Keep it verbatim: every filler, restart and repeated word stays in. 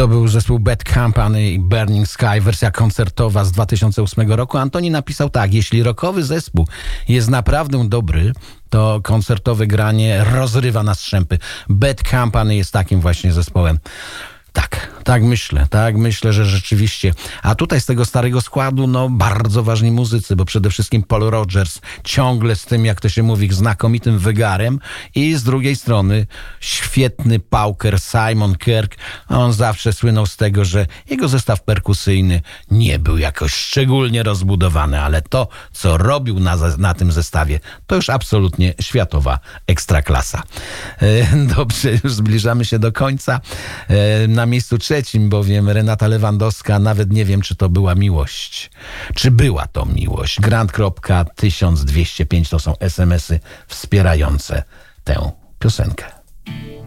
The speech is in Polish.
To był zespół Bad Company i Burning Sky, wersja koncertowa z dwa tysiące ósmego roku. Antoni napisał tak: jeśli rockowy zespół jest naprawdę dobry, to koncertowe granie rozrywa na strzępy. Bad Company jest takim właśnie zespołem. Tak, tak myślę, tak myślę, że rzeczywiście. A tutaj z tego starego składu, no bardzo ważni muzycy, bo przede wszystkim Paul Rogers, ciągle z tym, jak to się mówi, znakomitym wygarem, i z drugiej strony świetny pauker Simon Kirk. On zawsze słynął z tego, że jego zestaw perkusyjny nie był jakoś szczególnie rozbudowany, ale to, co robił na, na tym zestawie, to już absolutnie światowa ekstraklasa. E, dobrze, już zbliżamy się do końca. E, na miejscu trzecim bowiem Renata Lewandowska, nawet nie wiem, czy to była miłość. Czy była to miłość? Grant tysiąc dwieście pięć to są es em esy wspierające tę piosenkę.